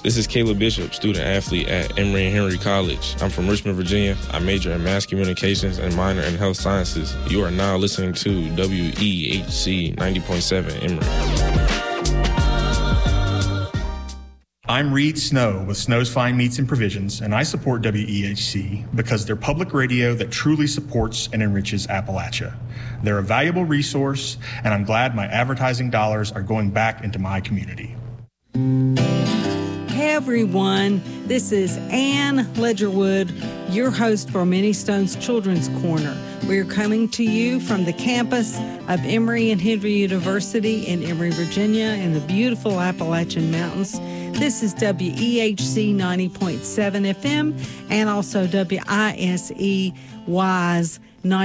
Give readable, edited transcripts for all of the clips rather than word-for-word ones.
This is Caleb Bishop, student athlete at Emory and Henry College. I'm from Richmond, Virginia. I major in mass communications and minor in health sciences. You are now listening to WEHC 90.7 Emory. I'm Reed Snow with Snow's Fine Meats and Provisions, and I support WEHC because they're public radio that truly supports and enriches Appalachia. They're a valuable resource, and I'm glad my advertising dollars are going back into my community. Hey everyone, this is Ann Ledgerwood, your host for Many Stones Children's Corner. We're coming to you from the campus of Emory and Henry University in Emory, Virginia, in the beautiful Appalachian Mountains. This is WEHC 90.7 FM and also WISE WISE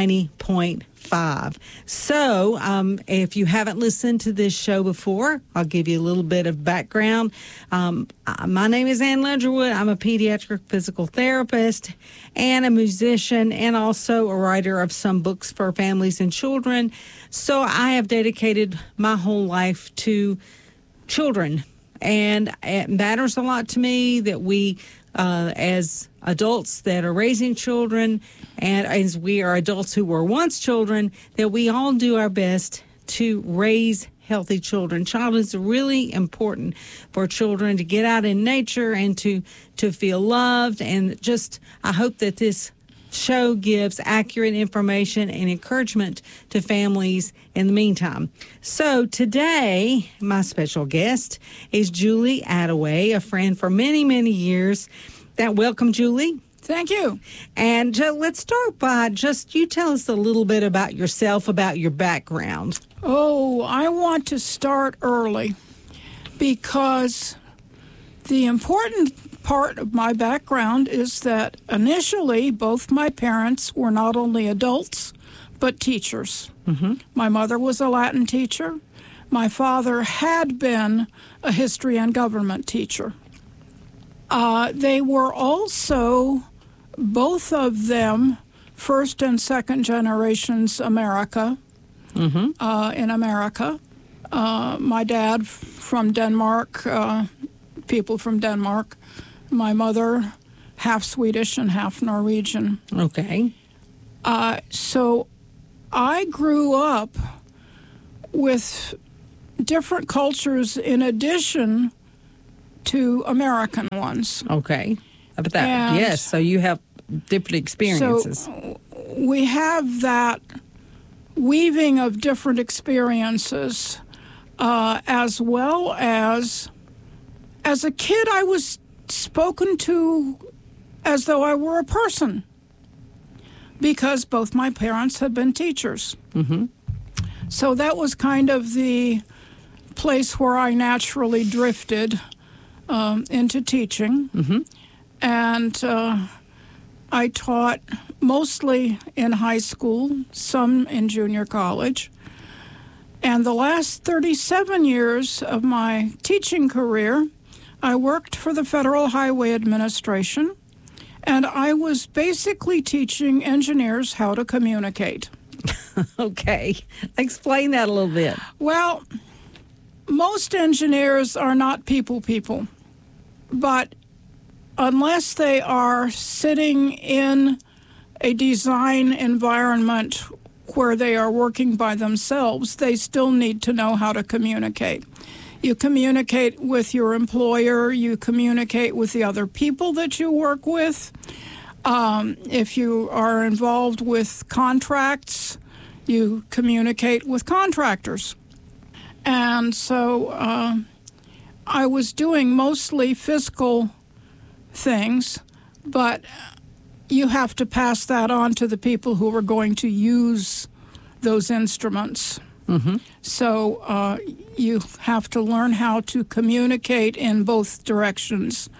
90.5. So if you haven't listened to this show before, I'll give you a little bit of background. My name is Ann Ledgerwood. I'm a pediatric physical therapist and a musician and also a writer of some books for families and children. So I have dedicated my whole life to children. And it matters a lot to me that we, as adults that are raising children, and as we are adults who were once children, that we all do our best to raise healthy children. Childhood is really important for children to get out in nature and to feel loved. And just, I hope that this show gives accurate information and encouragement to families in the meantime. So today, my special guest is Julie Attaway, a friend for many, many years. Welcome, Julie. Thank you. And let's start by just you tell us a little bit about yourself, about your background. Oh, I want to start early because the important part of my background is that initially both my parents were not only adults but teachers. Mm-hmm. My mother was a Latin teacher. My father had been a history and government teacher. They were also, both of them, first and second generations America, in America. My dad from Denmark, people from Denmark. My mother, half Swedish and half Norwegian. Okay. So I grew up with different cultures in addition to American ones. Okay. But that, yes, so you have different experiences. So we have that weaving of different experiences, as well as a kid, I was spoken to as though I were a person because both my parents had been teachers. Mm-hmm. So that was kind of the place where I naturally drifted into teaching. Mm-hmm. And I taught mostly in high school, some in junior college. And the last 37 years of my teaching career, I worked for the Federal Highway Administration, and I was basically teaching engineers how to communicate. Okay. Explain that a little bit. Well, most engineers are not people, but unless they are sitting in a design environment where they are working by themselves, they still need to know how to communicate. You communicate with your employer, you communicate with the other people that you work with. If you are involved with contracts, you communicate with contractors. And so I was doing mostly fiscal things, but you have to pass that on to the people who are going to use those instruments. Mm-hmm. So you have to learn how to communicate in both directions,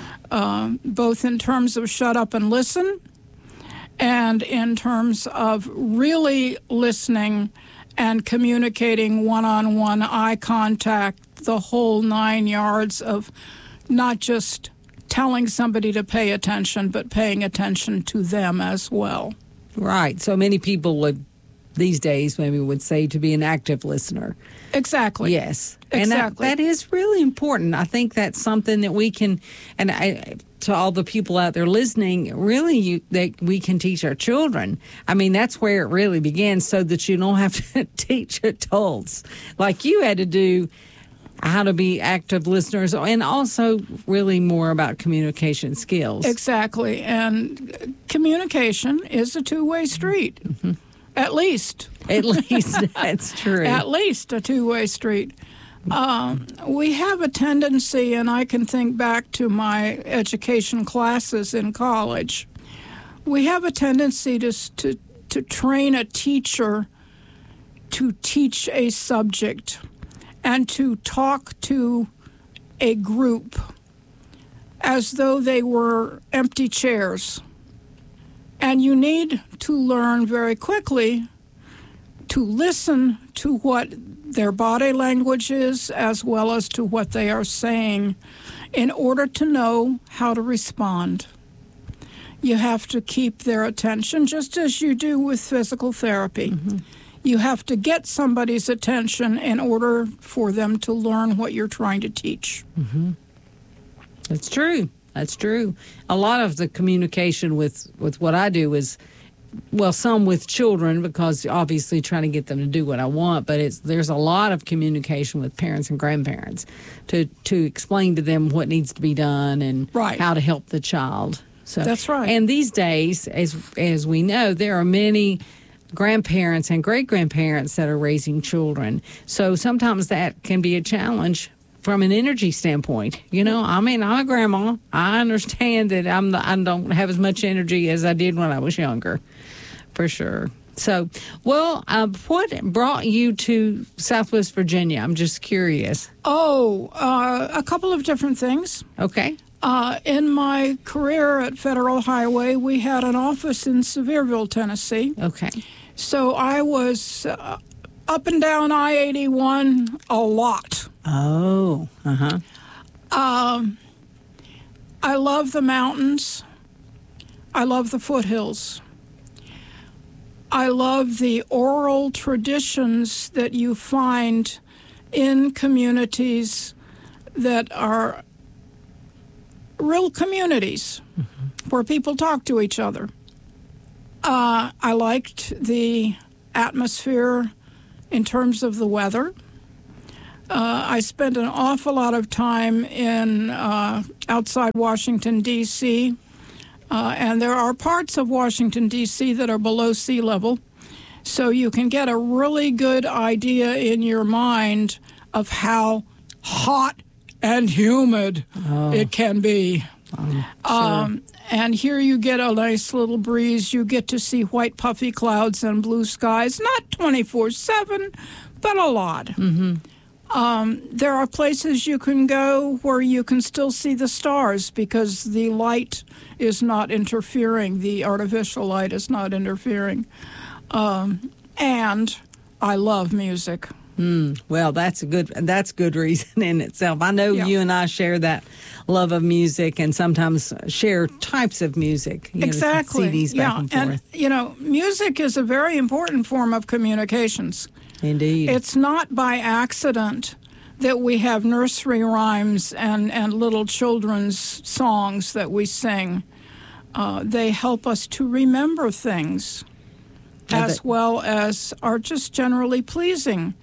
both in terms of shut up and listen and in terms of really listening and communicating one-on-one, eye contact, the whole 9 yards of not just telling somebody to pay attention, but paying attention to them as well. Right. So many people would, these days, maybe would say to be an active listener. Exactly. Yes. Exactly. And that is really important. I think that's something that we can, to all the people out there listening, really that we can teach our children. I mean, that's where it really begins, so that you don't have to teach adults like you had to do how to be active listeners, and also really more about communication skills. Exactly. And communication is a two-way street. Mm-hmm. At least. At least, that's true. At least a two-way street. We have a tendency, and I can think back to my education classes in college, we have a tendency to train a teacher to teach a subject and to talk to a group as though they were empty chairs. And you need to learn very quickly to listen to what their body language is, as well as to what they are saying, in order to know how to respond. You have to keep their attention, just as you do with physical therapy. Mm-hmm. You have to get somebody's attention in order for them to learn what you're trying to teach. Mm-hmm. That's true. That's true. A lot of the communication with what I do is, well, some with children, because obviously trying to get them to do what I want, but there's a lot of communication with parents and grandparents to explain to them what needs to be done and how to help the child. So that's right. And these days, as we know, there are many grandparents and great-grandparents that are raising children. So sometimes that can be a challenge from an energy standpoint. You know, I mean, I'm a grandma. I understand that I don't have as much energy as I did when I was younger, for sure. So, well, what brought you to Southwest Virginia? I'm just curious. A couple of different things. Okay. In my career at Federal Highway, we had an office in Sevierville, Tennessee. Okay. So I was up and down I-81 a lot. Oh, uh-huh. I love the mountains. I love the foothills. I love the oral traditions that you find in communities that are real communities, mm-hmm. where people talk to each other. I liked the atmosphere in terms of the weather. I spent an awful lot of time in outside Washington, D.C., and there are parts of Washington, D.C. that are below sea level, so you can get a really good idea in your mind of how hot and humid it can be. Sure. And here you get a nice little breeze. You get to see white puffy clouds and blue skies, not 24/7, but a lot. Mm-hmm. There are places you can go where you can still see the stars because the light is not interfering. The artificial light is not interfering. And I love music. Well, that's good reason in itself. I know you and I share that love of music and sometimes share types of music. Exactly. CDs back and forth. And, music is a very important form of communications. Indeed. It's not by accident that we have nursery rhymes and little children's songs that we sing. They help us to remember things as well as are just generally pleasing.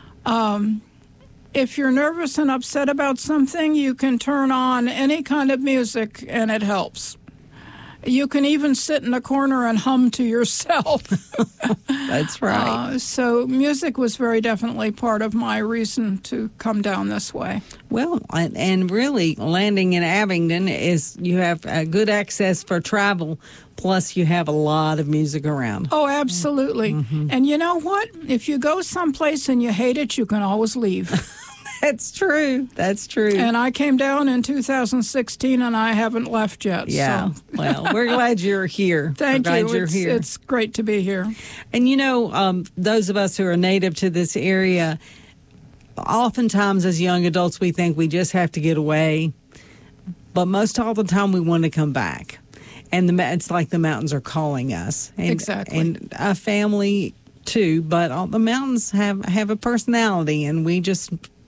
If you're nervous and upset about something, you can turn on any kind of music and it helps. You can even sit in a corner and hum to yourself. That's right. So music was very definitely part of my reason to come down this way. Well, and really landing in Abingdon is you have good access for travel, plus you have a lot of music around. Oh, absolutely. Mm-hmm. And you know what? If you go someplace and you hate it, you can always leave. That's true. That's true. And I came down in 2016, and I haven't left yet. Yeah. So. Well, we're glad you're here. Thank you. You're here. It's great to be here. And, those of us who are native to this area, oftentimes as young adults, we think we just have to get away. But most all the time, we want to come back. And it's like the mountains are calling us. Exactly. And a family, too. But all the mountains have a personality, and we just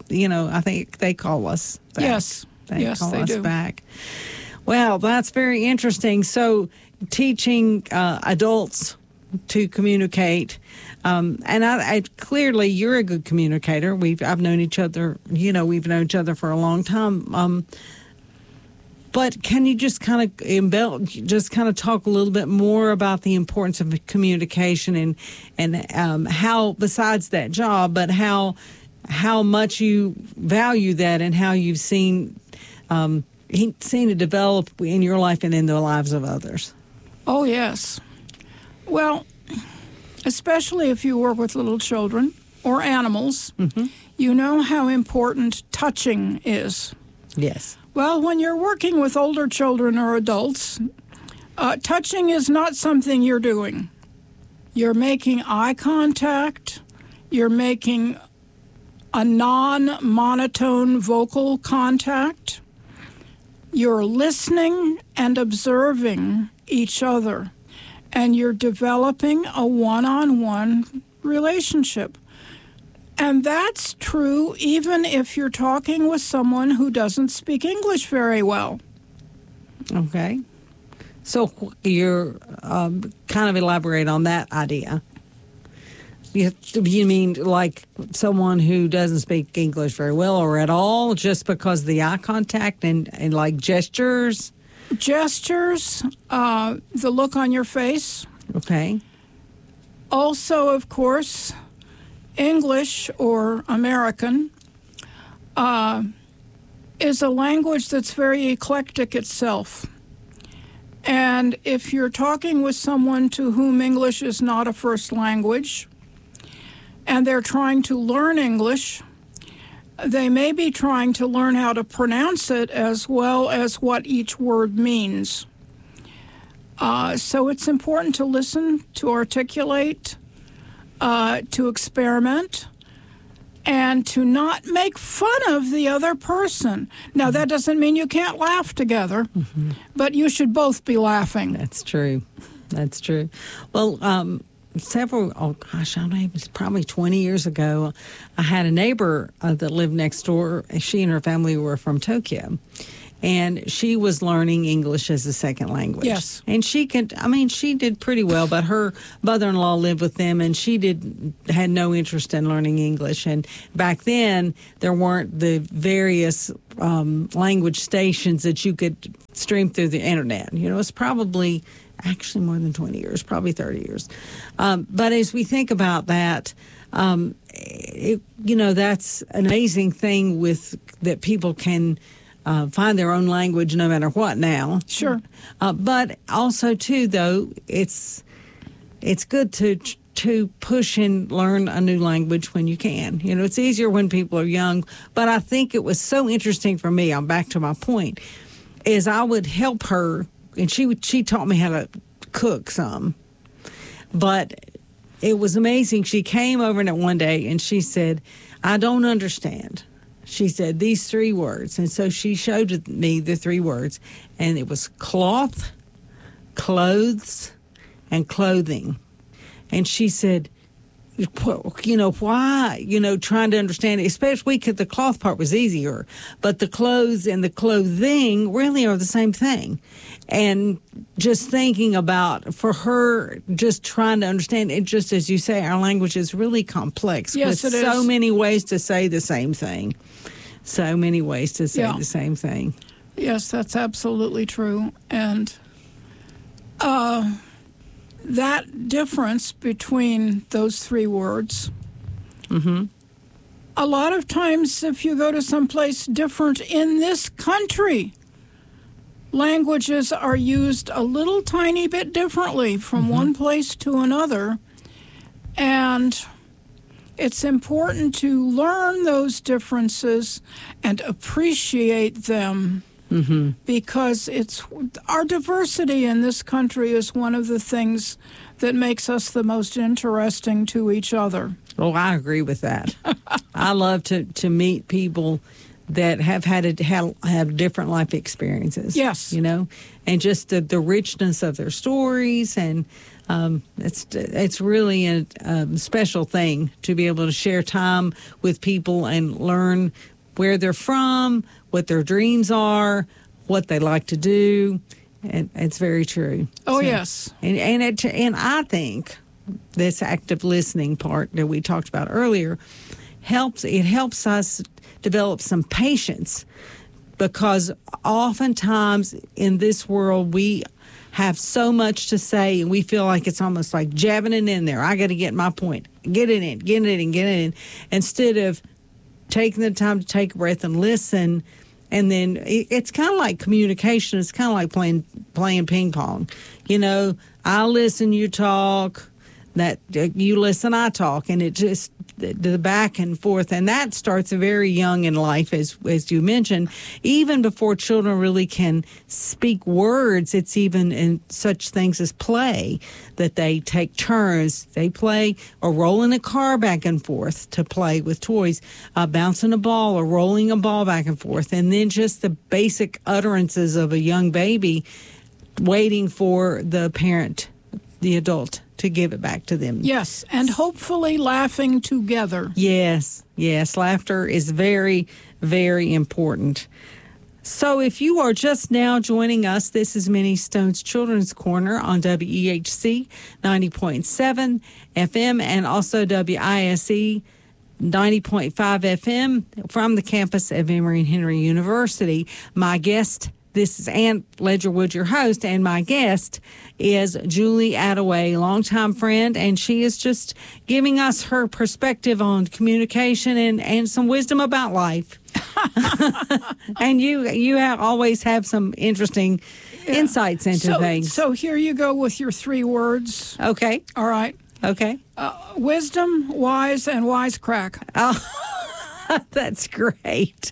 I think they call us back. Yes. They call they us do. back. Well, that's very interesting. So teaching adults to communicate. And I clearly, you're a good communicator. I've known each other, we've known each other for a long time. But can you just kind of talk a little bit more about the importance of communication and how, besides that job, but how much you value that and how you've seen it develop in your life and in the lives of others? Oh, yes. Well, especially if you work with little children or animals, you know how important touching is. Yes. Well, when you're working with older children or adults, touching is not something you're doing. You're making eye contact. You're making a non-monotone vocal contact. You're listening and observing each other, and you're developing a one-on-one relationship. And that's true even if you're talking with someone who doesn't speak English very well. Okay. So you're kind of elaborate on that idea. You mean like someone who doesn't speak English very well or at all, just because of the eye contact and like gestures? Gestures, the look on your face. Okay. Also, of course, English or American is a language that's very eclectic itself. And if you're talking with someone to whom English is not a first language, and they're trying to learn English, they may be trying to learn how to pronounce it as well as what each word means. So it's important to listen, to articulate, to experiment, and to not make fun of the other person. Now, that doesn't mean you can't laugh together, but you should both be laughing. That's true. That's true. Well, I don't know, it was probably 20 years ago, I had a neighbor that lived next door. She and her family were from Tokyo. And she was learning English as a second language. Yes. And she did pretty well, but her mother-in-law lived with them, and she had no interest in learning English. And back then, there weren't the various language stations that you could stream through the internet. It's probably actually more than 20 years, probably 30 years. But as we think about that, that's an amazing thing that people can find their own language no matter what now. Sure. But also, too, though, it's good to push and learn a new language when you can. It's easier when people are young. But I think it was so interesting for me, I'm back to my point, is I would help her, and she taught me how to cook some. But it was amazing. She came over one day, and she said, I don't understand. She said these 3 words. And so she showed me the 3 words. And it was cloth, clothes, and clothing. And she said, why, trying to understand it, especially because the cloth part was easier. But the clothes and the clothing really are the same thing. And just thinking about, for her, just trying to understand it, just as you say, our language is really complex. Yes, with it so is. many ways to say the same thing. So many ways to say Yeah. the same thing. Yes, that's absolutely true. And that difference between those 3 words, a lot of times if you go to someplace different in this country, languages are used a little tiny bit differently from one place to another. And it's important to learn those differences and appreciate them. Because our diversity in this country is one of the things that makes us the most interesting to each other. Oh, I agree with that. I love to meet people that have have different life experiences. Yes. And just the richness of their stories, and it's really a special thing to be able to share time with people and learn where they're from, what their dreams are, what they like to do. And it's very true. Oh, yes. And I think this active listening part that we talked about earlier helps us develop some patience, because oftentimes in this world we have so much to say and we feel like it's almost like jabbing it in there. I got to get my point. Get it in. Instead of taking the time to take a breath and listen. And then it's kind of like communication. It's kind of like playing ping pong. I listen, you talk. That you listen, I talk, and it just the back and forth, and that starts very young in life, as you mentioned. Even before children really can speak words, it's even in such things as play that they take turns. They play or rolling a car back and forth to play with toys, bouncing a ball or rolling a ball back and forth, and then just the basic utterances of a young baby, waiting for the parent, the adult, to give it back to them. Yes, and hopefully laughing together. Yes, laughter is very, very important. So if you are just now joining us, this is Minnie Stone's Children's Corner on WEHC 90.7 FM and also WISE 90.5 FM from the campus of Emory and Henry University. This is Ann Ledgerwood, your host, and my guest is Julie Attaway, longtime friend, and she is just giving us her perspective on communication and some wisdom about life. And you always have some interesting insights into things. So here you go with your 3 words. Okay. All right. Okay. Wisdom, wise, and wisecrack. Oh, that's great.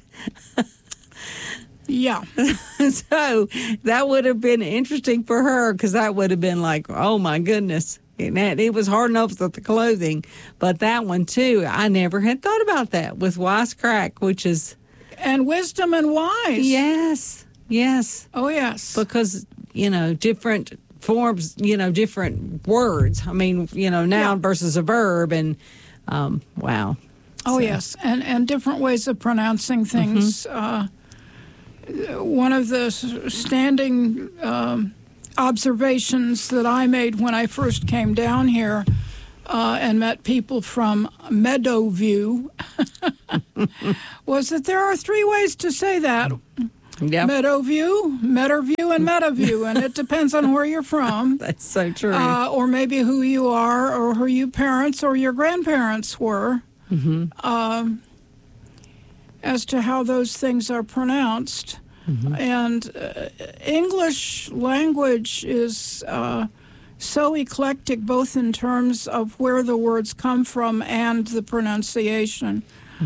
Yeah. So that would have been interesting for her, because that would have been like, oh, my goodness. It was hard enough with the clothing. But that one, too, I never had thought about that with wisecrack, which is... And wisdom and wise. Yes. Oh, yes. Because, different forms, different words. I mean, noun versus a verb, and wow. Oh, yes. And different ways of pronouncing things. Mm-hmm. One of the standing observations that I made when I first came down here and met people from Meadowview was that there are 3 ways to say that. Yep. Meadowview, and Meadowview, and it depends on where you're from. That's so true. Or maybe who you are, or who your parents or your grandparents were. Mm-hmm. As to how those things are pronounced. Mm-hmm. And English language is so eclectic, both in terms of where the words come from and the pronunciation,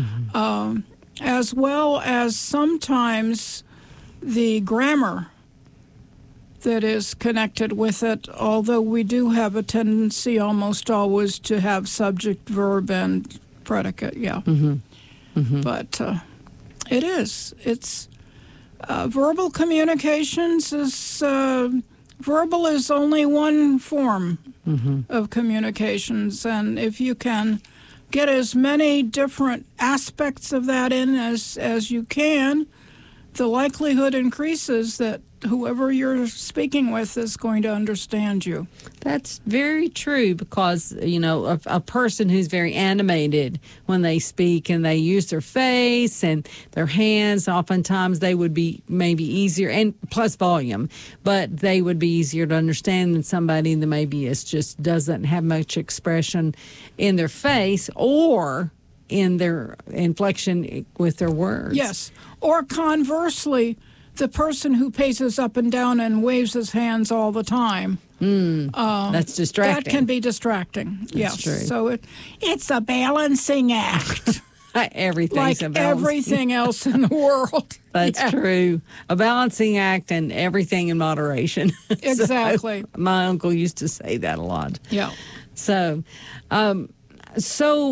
as well as sometimes the grammar that is connected with it, although we do have a tendency almost always to have subject, verb, and predicate, yeah. Mm-hmm. Mm-hmm. But it's verbal communications is verbal is only one form of communications, and if you can get as many different aspects of that in as you can, the likelihood increases that whoever you're speaking with is going to understand you. That's very true, because, a person who's very animated when they speak and they use their face and their hands, oftentimes they would be maybe easier, and plus volume, but they would be easier to understand than somebody that maybe just doesn't have much expression in their face or in their inflection with their words. Yes. Or conversely, the person who paces up and down and waves his hands all the time. That's distracting. That can be distracting. Yes. True. So it's a balancing act. Everything's like a balancing everything else in the world. That's true. A balancing act, and everything in moderation. Exactly. So, my uncle used to say that a lot. Yeah. So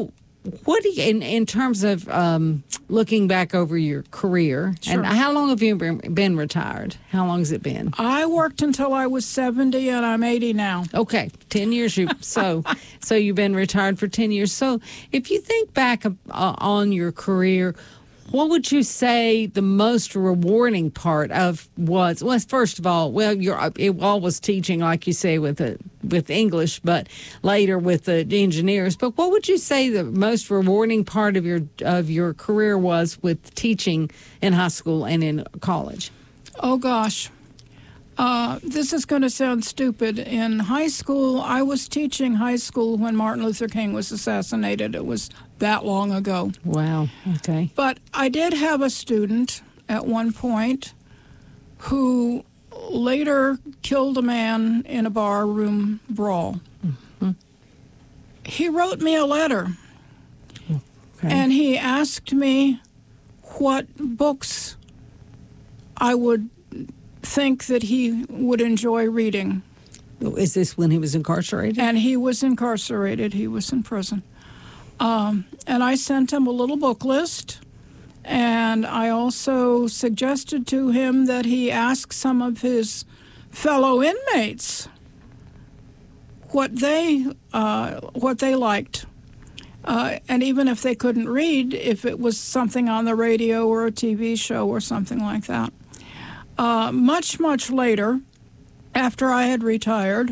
what do you, in terms of looking back over your career, Sure. and how long have you been retired? How long has it been? I worked until I was 70, and I'm 80 now. Okay, 10 years. So you've been retired for 10 years. So if you think back on your career, what would you say the most rewarding part of was? Well, first of all, it all was teaching, like you say, with English, but later with the engineers. But what would you say the most rewarding part of your career was with teaching in high school and in college? Oh, gosh. This is going to sound stupid. In high school, I was teaching high school when Martin Luther King was assassinated. It was that long ago. Wow. Okay. But I did have a student at one point who later killed a man in a barroom brawl. Mm-hmm. He wrote me a letter, and he asked me what books I would think that he would enjoy reading. Is this when he was incarcerated? And he was incarcerated. He was in prison. And I sent him a little book list, and I also suggested to him that he ask some of his fellow inmates what they liked. And even if they couldn't read, if it was something on the radio or a TV show or something like that. Much, much later, after I had retired,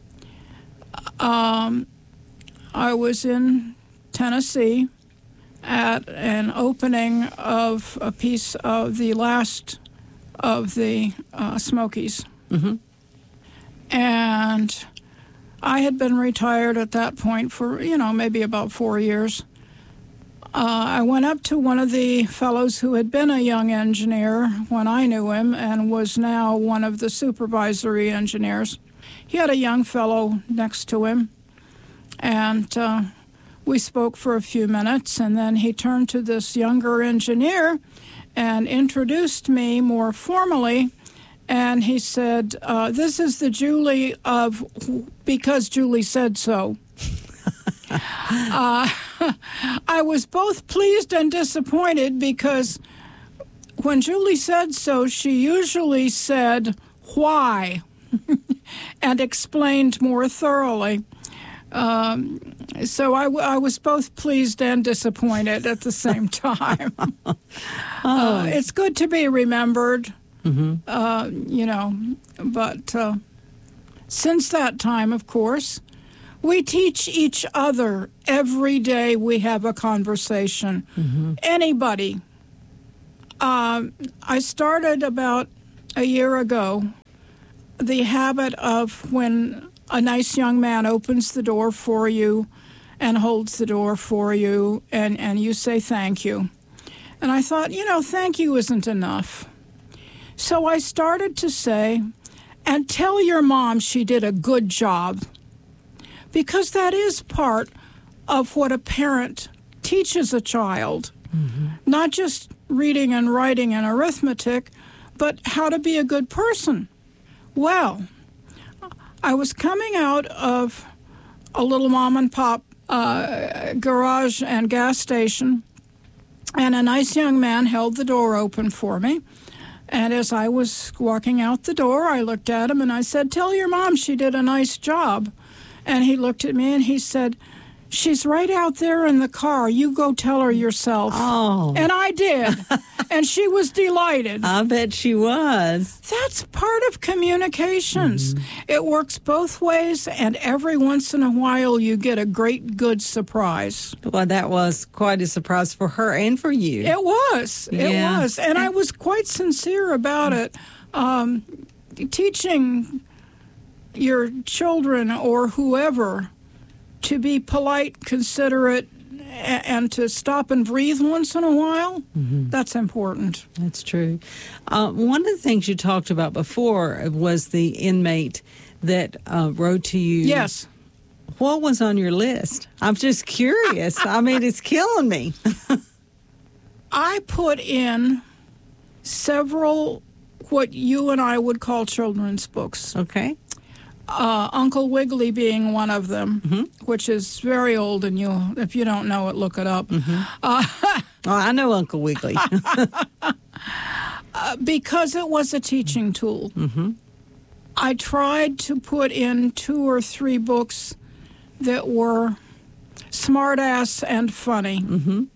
I was in Tennessee at an opening of a piece of the last of the Smokies. Mm-hmm. And I had been retired at that point for, maybe about 4 years. I went up to one of the fellows who had been a young engineer when I knew him and was now one of the supervisory engineers. He had a young fellow next to him, and we spoke for a few minutes, and then he turned to this younger engineer and introduced me more formally, and he said, this is the Julie of Because Julie Said So. I was both pleased and disappointed because when Julie said so, she usually said why and explained more thoroughly. So I was both pleased and disappointed at the same time. It's good to be remembered, but since that time, of course, we teach each other every day. We have a conversation. Mm-hmm. Anybody. I started about a year ago the habit of when a nice young man opens the door for you and holds the door for you and you say thank you. And I thought, thank you isn't enough. So I started to say, and tell your mom she did a good job. Because that is part of what a parent teaches a child. Mm-hmm. Not just reading and writing and arithmetic, but how to be a good person. Well, I was coming out of a little mom-and-pop garage and gas station, and a nice young man held the door open for me. And as I was walking out the door, I looked at him and I said, tell your mom she did a nice job. And he looked at me and he said, she's right out there in the car. You go tell her yourself. Oh. And I did. And she was delighted. I bet she was. That's part of communications. Mm-hmm. It works both ways, and every once in a while you get a great, good surprise. Well, that was quite a surprise for her and for you. It was. Yeah. It was. And I was quite sincere about it. Teaching your children or whoever to be polite, considerate, and to stop and breathe once in a while, that's important. That's true. One of the things you talked about before was the inmate that wrote to you. Yes. What was on your list? I'm just curious. I mean, it's killing me. I put in several what you and I would call children's books. Okay. Uncle Wiggily being one of them, which is very old, and if you don't know it, look it up. I know Uncle Wiggily. Because it was a teaching tool. I tried to put in 2 or 3 books that were smart-ass and funny.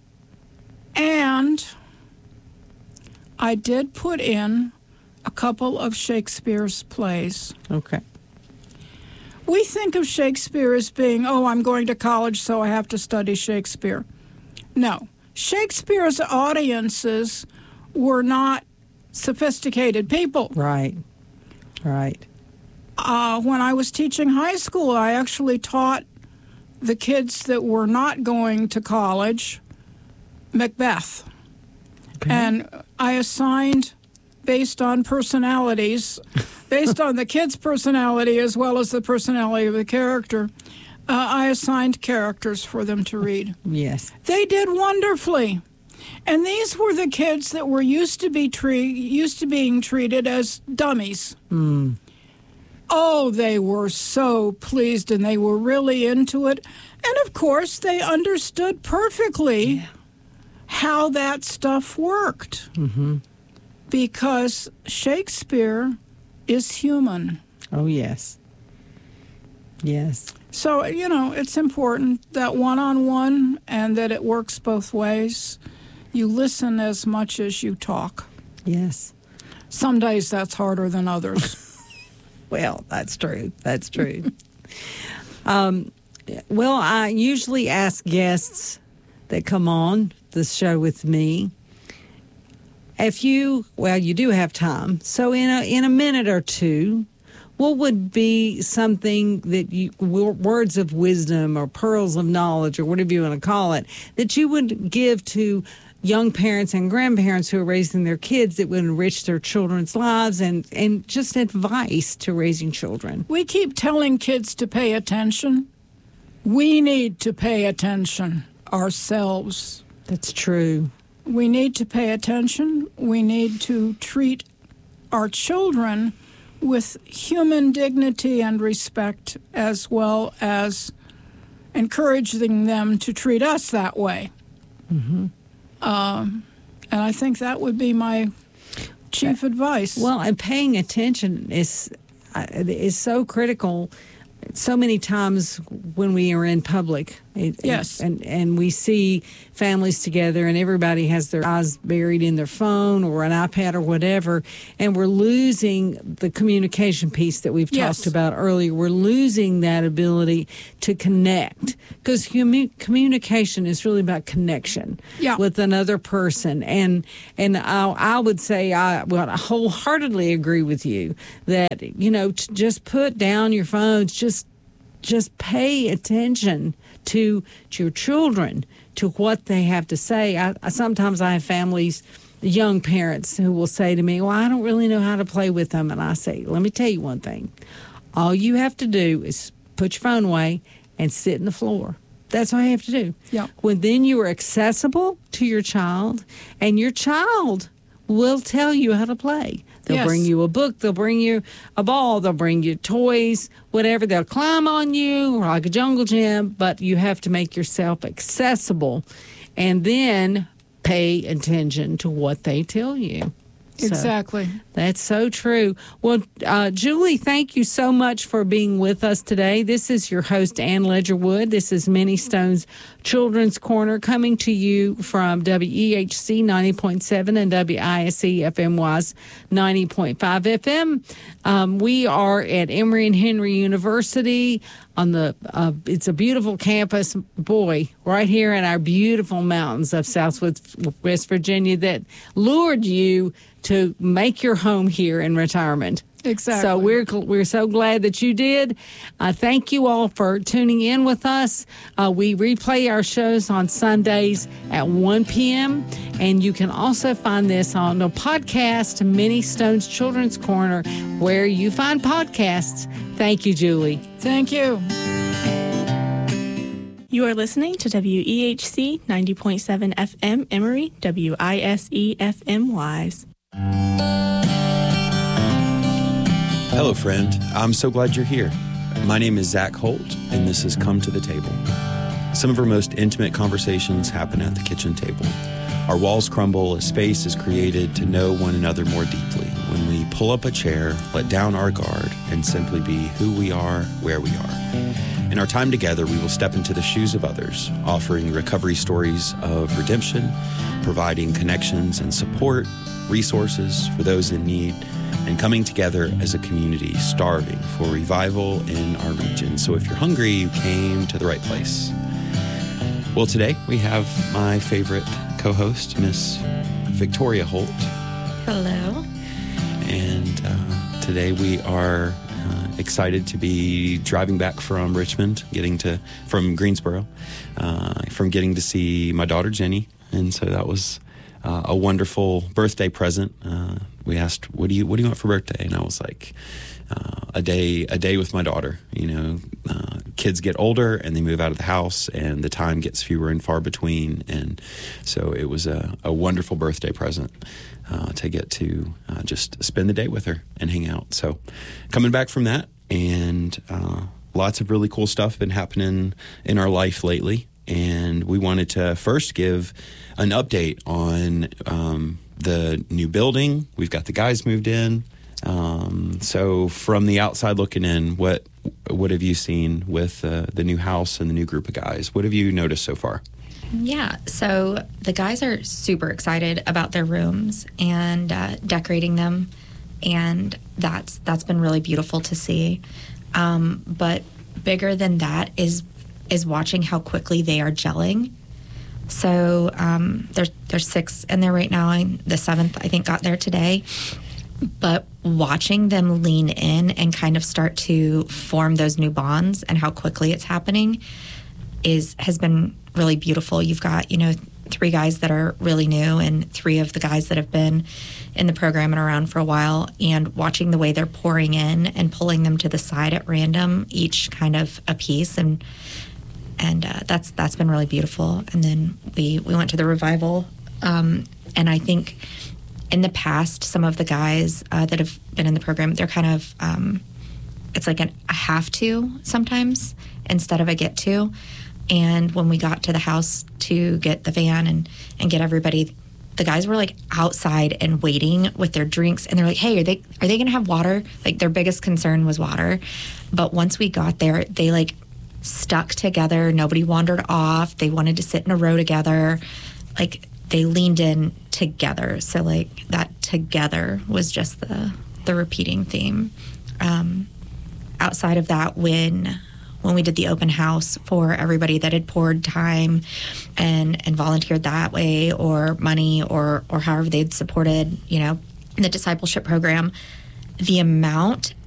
And I did put in a couple of Shakespeare's plays. Okay. We think of Shakespeare as being, I'm going to college, so I have to study Shakespeare. No. Shakespeare's audiences were not sophisticated people. Right. When I was teaching high school, I actually taught the kids that were not going to college Macbeth. Okay. And I assigned, based on personalities, based on the kid's personality as well as the personality of the character, I assigned characters for them to read. Yes. They did wonderfully. And these were the kids that were used to being treated as dummies. Oh, they were so pleased, and they were really into it. And, of course, they understood perfectly how that stuff worked. Because Shakespeare is human. Oh, yes. Yes. So, it's important that one-on-one and that it works both ways. You listen as much as you talk. Yes. Some days that's harder than others. Well, that's true. That's true. Well, I usually ask guests that come on the show with me, you do have time. So in a minute or two, what would be something that words of wisdom or pearls of knowledge or whatever you want to call it, that you would give to young parents and grandparents who are raising their kids that would enrich their children's lives and just advice to raising children? We keep telling kids to pay attention. We need to pay attention ourselves. That's true. We need to pay attention. We need to treat our children with human dignity and respect, as well as encouraging them to treat us that way. And I think that would be my chief advice. Well, and paying attention is so critical. So many times when we are in public, yes, and we see families together and everybody has their eyes buried in their phone or an iPad or whatever, and we're losing the communication piece that we've talked about earlier. We're losing that ability to connect, because communication is really about connection with another person. And I would say I wholeheartedly agree with you that, to just put down your phones, just pay attention to your children, to what they have to say. Sometimes I have families, young parents, who will say to me, well, I don't really know how to play with them. And I say, let me tell you one thing. All you have to do is put your phone away and sit on the floor. That's all you have to do. When then you are accessible to your child, and your child will tell you how to play. They'll bring you a book. They'll bring you a ball. They'll bring you toys, whatever. They'll climb on you like a jungle gym, but you have to make yourself accessible and then pay attention to what they tell you. Exactly. So, that's so true. Well, Julie, thank you so much for being with us today. This is your host, Ann Ledgerwood. This is Minnie Stone's Children's Corner, coming to you from WEHC 90.7 and WISE FMY's 90.5 FM. We are at Emory and Henry University on it's a beautiful campus, right here in our beautiful mountains of Southwest West Virginia that lured you to make your home here in retirement. Exactly. So we're so glad that you did. Thank you all for tuning in with us. We replay our shows on Sundays at 1 p.m. And you can also find this on the podcast, Minnie Stone's Children's Corner, where you find podcasts. Thank you, Julie. Thank you. You are listening to WEHC 90.7 FM Emory, WISE FMYs. Hello, friend. I'm so glad you're here. My name is Zach Holt, and this is Come to the Table. Some of our most intimate conversations happen at the kitchen table. Our walls crumble as space is created to know one another more deeply when we pull up a chair, let down our guard, and simply be who we are, where we are. In our time together, we will step into the shoes of others, offering recovery stories of redemption, providing connections and support, resources for those in need, and coming together as a community starving for revival in our region. So if you're hungry, you came to the right place. Well, today we have my favorite co-host, Miss Victoria Holt. Hello. And today we are excited to be driving back from Richmond, from Greensboro, getting to see my daughter Jenny. And so that was a wonderful birthday present. We asked, what do you want for birthday? And I was like, a day with my daughter. Kids get older and they move out of the house and the time gets fewer and far between. And so it was a wonderful birthday present to get to just spend the day with her and hang out. So coming back from that, and lots of really cool stuff been happening in our life lately. And we wanted to first give an update on the new building. We've got the guys moved in. So from the outside looking in, what have you seen with the new house and the new group of guys? What have you noticed so far? Yeah, so the guys are super excited about their rooms and decorating them, and that's been really beautiful to see. But bigger than that is watching how quickly they are gelling. So there's 6 in there right now. The 7th, I think, got there today. But watching them lean in and kind of start to form those new bonds and how quickly it's happening has been really beautiful. You've got, 3 guys that are really new and 3 of the guys that have been in the program and around for a while, and watching the way they're pouring in and pulling them to the side at random, each kind of a piece, and that's been really beautiful. And then we went to the revival, and I think in the past, some of the guys that have been in the program, they're kind of, it's like a have to sometimes instead of a get to. And when we got to the house to get the van and get everybody, the guys were like outside and waiting with their drinks, and they're like, hey, are they going to have water? Like their biggest concern was water. But once we got there, they like stuck together. Nobody wandered off. They wanted to sit in a row together. Like they leaned in together. So like that together was just the repeating theme. Outside of that, when we did the open house for everybody that had poured time and volunteered that way, or money, or however they'd supported, the discipleship program, the amount